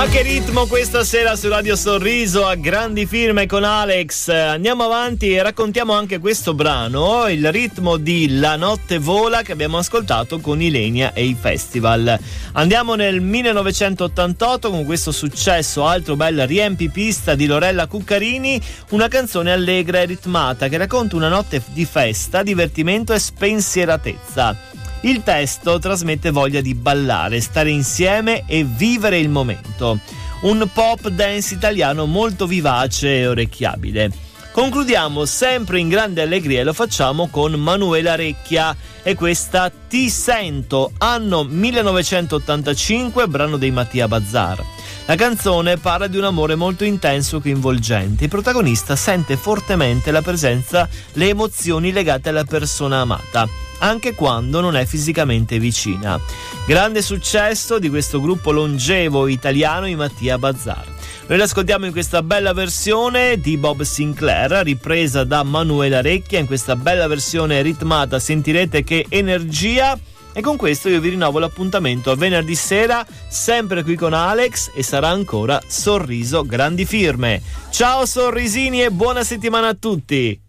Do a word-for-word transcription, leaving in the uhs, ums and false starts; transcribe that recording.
Ma che ritmo questa sera su Radio Sorriso, a grandi firme con Alex. Andiamo avanti e raccontiamo anche questo brano, il ritmo di La notte vola, che abbiamo ascoltato con Ilenia e i Festival. Andiamo nel millenovecentottantotto con questo successo, altro bel riempipista di Lorella Cuccarini, una canzone allegra e ritmata che racconta una notte di festa, divertimento e spensieratezza. Il testo trasmette voglia di ballare, stare insieme e vivere il momento. Un pop dance italiano molto vivace e orecchiabile. Concludiamo sempre in grande allegria e lo facciamo con Manuela Recchia e questa Ti sento, anno millenovecentottantacinque, brano dei Mattia Bazzar. La canzone parla di un amore molto intenso e coinvolgente. Il protagonista sente fortemente la presenza, le emozioni legate alla persona amata, anche quando non è fisicamente vicina. Grande successo di questo gruppo longevo italiano, i Mattia Bazzar. Noi l'ascoltiamo in questa bella versione di Bob Sinclair, ripresa da Manuela Recchia, in questa bella versione ritmata. Sentirete che energia. E con questo io vi rinnovo l'appuntamento a venerdì sera, sempre qui con Alex, e sarà ancora Sorriso Grandi Firme. Ciao sorrisini e buona settimana a tutti!